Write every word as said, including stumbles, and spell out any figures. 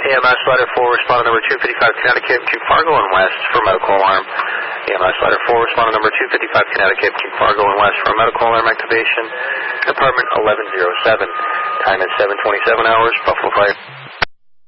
A M S Ladder four, respondent number two fifty-five Connecticut to Fargo and West for medical alarm. A M S Ladder four, respondent number two fifty-five Connecticut to Fargo and West for medical alarm activation. Department eleven oh seven. Time is seven twenty-seven hours, Buffalo Fire.